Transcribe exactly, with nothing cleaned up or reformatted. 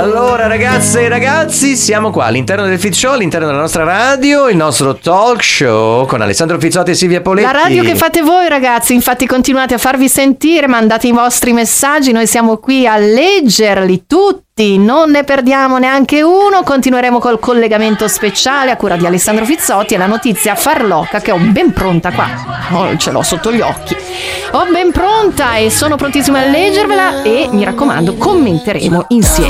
Allora ragazze e ragazzi, siamo qua all'interno del Fit Show, all'interno della nostra radio, il nostro talk show con Alessandro Fizzotti e Silvia Poletti. La radio che fate voi ragazzi, infatti continuate a farvi sentire, mandate i vostri messaggi, noi siamo qui a leggerli tutti, non ne perdiamo neanche uno, continueremo col collegamento speciale a cura di Alessandro Fizzotti e la notizia farlocca che ho ben pronta qua, oh, ce l'ho sotto gli occhi, ho ben pronta e sono prontissima a leggervela e mi raccomando commenteremo insieme.